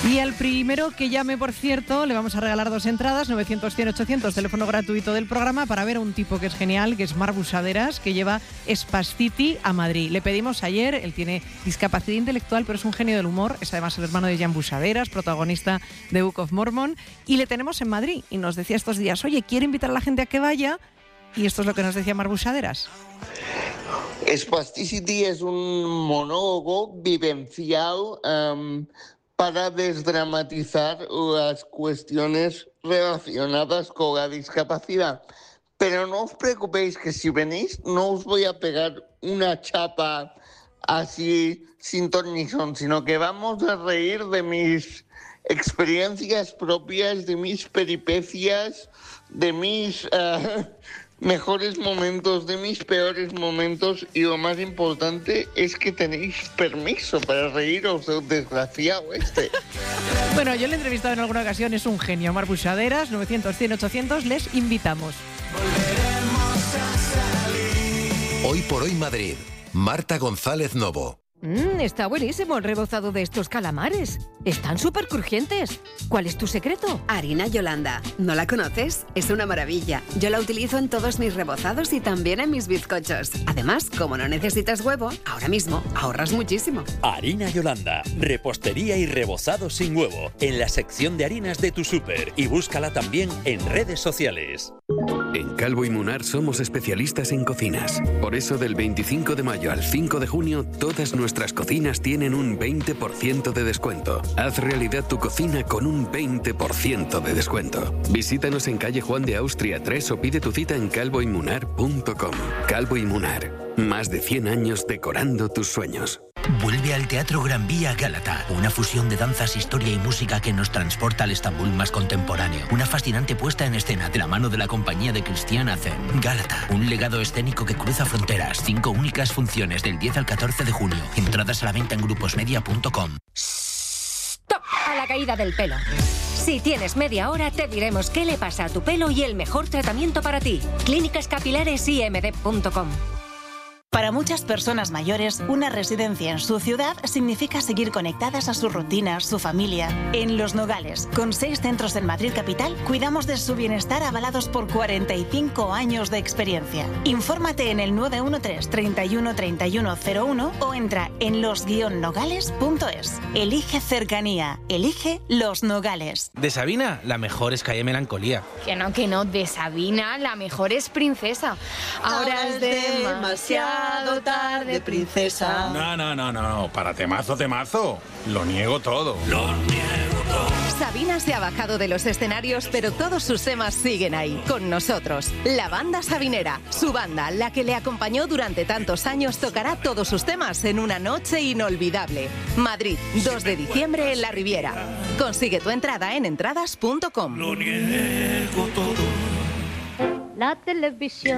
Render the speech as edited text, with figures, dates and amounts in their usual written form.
Y al primero que llame, por cierto, le vamos a regalar 2 entradas, 900-100-800, teléfono gratuito del programa, para ver a un tipo que es genial, que es Marc Busaderas, que lleva Spastity a Madrid. Le pedimos ayer, él tiene discapacidad intelectual, pero es un genio del humor, es además el hermano de Jan Busaderas, protagonista de Book of Mormon, y le tenemos en Madrid. Y nos decía estos días, oye, quiero invitar a la gente a que vaya, y esto es lo que nos decía Marc Busaderas. Spasticity es un monólogo vivencial para desdramatizar las cuestiones relacionadas con la discapacidad. Pero no os preocupéis, que si venís no os voy a pegar una chapa así sin ton ni son, sino que vamos a reír de mis experiencias propias, de mis peripecias, de mis mejores momentos, de mis peores momentos, y lo más importante es que tenéis permiso para reíros del desgraciado este. Bueno, yo le he entrevistado en alguna ocasión, es un genio. Marc Busaderas, 900-100-800, les invitamos. Hoy por hoy Madrid, Marta González Novo. Está buenísimo el rebozado de estos calamares. Están súper crujientes. ¿Cuál es tu secreto? Harina Yolanda. ¿No la conoces? Es una maravilla. Yo la utilizo en todos mis rebozados y también en mis bizcochos. Además, como no necesitas huevo, ahora mismo ahorras muchísimo. Harina Yolanda. Repostería y rebozado sin huevo. En la sección de harinas de tu súper. Y búscala también en redes sociales. En Calvo y Munar somos especialistas en cocinas. Por eso, del 25 de mayo al 5 de junio, todas nuestras cocinas tienen un 20% de descuento. Haz realidad tu cocina con un 20% de descuento. Visítanos en calle Juan de Austria 3 o pide tu cita en calvoymunar.com. Calvo y Munar. Más de 100 años decorando tus sueños. Vuelve al Teatro Gran Vía Gálata, una fusión de danzas, historia y música que nos transporta al Estambul más contemporáneo. Una fascinante puesta en escena de la mano de la compañía de Cristian Azen. Gálata, un legado escénico que cruza fronteras. 5 únicas funciones del 10 al 14 de junio. Entradas a la venta en gruposmedia.com. ¡Stop! A la caída del pelo. Si tienes media hora, te diremos qué le pasa a tu pelo y el mejor tratamiento para ti. clínicascapilaresimd.com. Para muchas personas mayores, una residencia en su ciudad significa seguir conectadas a su rutina, su familia. En Los Nogales, con 6 centros en Madrid capital, cuidamos de su bienestar avalados por 45 años de experiencia. Infórmate en el 913 31 31 01 o entra en los-nogales.es. Elige cercanía, elige Los Nogales. De Sabina, la mejor es Calle Melancolía. Que no, de Sabina, la mejor es Princesa. Ahora es demasiado tarde, princesa. No, para temazo. Lo niego todo. Sabina se ha bajado de los escenarios, pero todos sus temas siguen ahí, con nosotros. La banda sabinera, su banda, la que le acompañó durante tantos años, tocará todos sus temas en una noche inolvidable. Madrid, 2 de diciembre en La Riviera. Consigue tu entrada en entradas.com. Lo niego todo. La televisión